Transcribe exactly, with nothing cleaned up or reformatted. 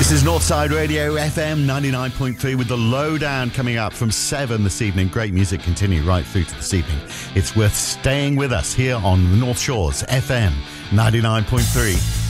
This is Northside Radio F M ninety-nine point three with the lowdown coming up from seven this evening. Great music continue right through to this evening. It's worth staying with us here on the North Shores F M ninety-nine point three.